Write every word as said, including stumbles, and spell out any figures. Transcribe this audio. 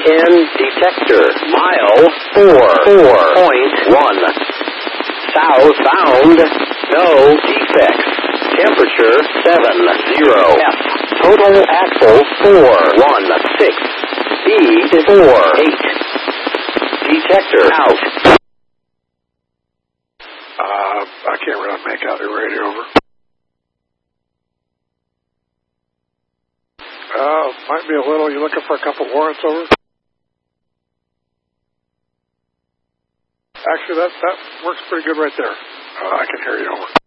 in detector. Mile four, four point one. Southbound, no defects. Temperature seven zero. F. Total axle four one six. Speed four eight. Detector out. Uh, I can't really make out your radio over. Uh, might be a little. You looking for a couple warrants over? Actually, that that works pretty good right there. Uh, I can hear you over.